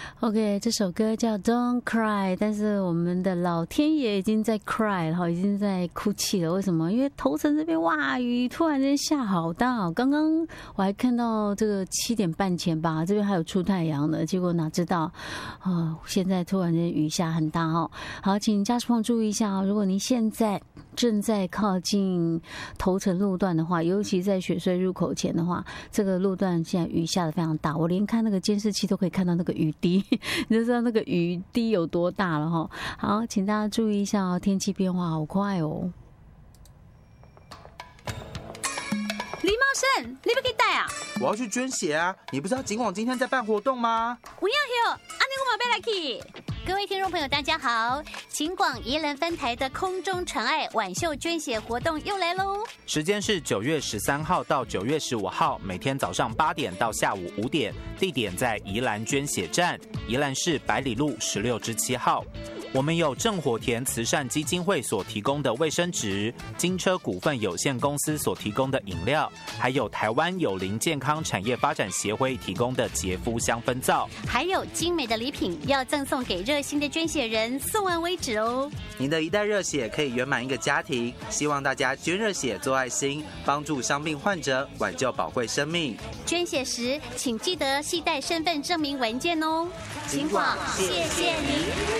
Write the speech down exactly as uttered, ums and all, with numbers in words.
OK， 这首歌叫 Don't Cry， 但是我们的老天爷已经在 cry 了，已经在哭泣了。为什么？因为头城这边哇，雨突然间下好大哦。刚刚我还看到这个七点半前吧，这边还有出太阳的，结果哪知道啊、呃，现在突然间雨下很大哦。好，请驾驶朋友注意一下哦，如果您现在正在靠近头城路段的话，尤其在雪隧入口前的话，这个路段现在雨下得非常大，我连看那个监视器都可以看到那个雨滴。你就知道那个雨滴有多大了哈。好，请大家注意一下哦，天气变化好快哦。 李茂盛，你不给带啊？ 我要去捐血啊！你不知道警广今天在办活动吗？ 不要哟，安尼我嘛要来去。各位听众朋友，大家好！警广宜兰分台的空中传爱晚秀捐血活动又来喽！ 时间是九月十三号到九月十五号，每天早上八点到下午五点，地点在宜兰捐血站，宜兰市百里路十六之七号。我们有正火田慈善基金会所提供的卫生纸，金车股份有限公司所提供的饮料，还有台湾友邻健康产业发展协会提供的洁肤香氛皂， 还有精美的礼品要赠送给热心的捐血人，送完为止哦。 您的一袋热血可以圆满一个家庭，希望大家捐热血做爱心，帮助伤病患者，挽救宝贵生命。 捐血时请记得携带身份证明文件哦。警广，谢谢您。